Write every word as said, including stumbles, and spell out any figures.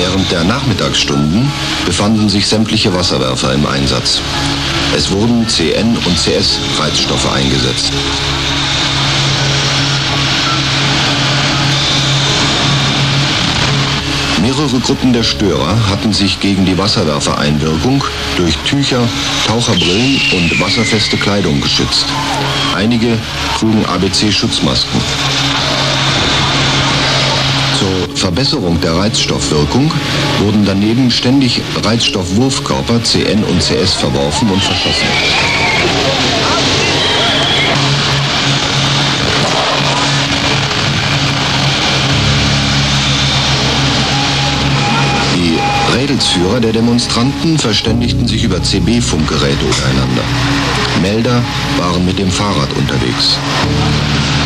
Während der Nachmittagsstunden befanden sich sämtliche Wasserwerfer im Einsatz. Es wurden C N und C S-Reizstoffe eingesetzt. Mehrere Gruppen der Störer hatten sich gegen die Wasserwerfereinwirkung durch Tücher, Taucherbrillen und wasserfeste Kleidung geschützt. Einige trugen A B C-Schutzmasken. Zur Verbesserung der Reizstoffwirkung wurden daneben ständig Reizstoffwurfkörper C N und C S verworfen und verschossen. Rädelsführer der Demonstranten verständigten sich über C B-Funkgeräte untereinander. Melder waren mit dem Fahrrad unterwegs.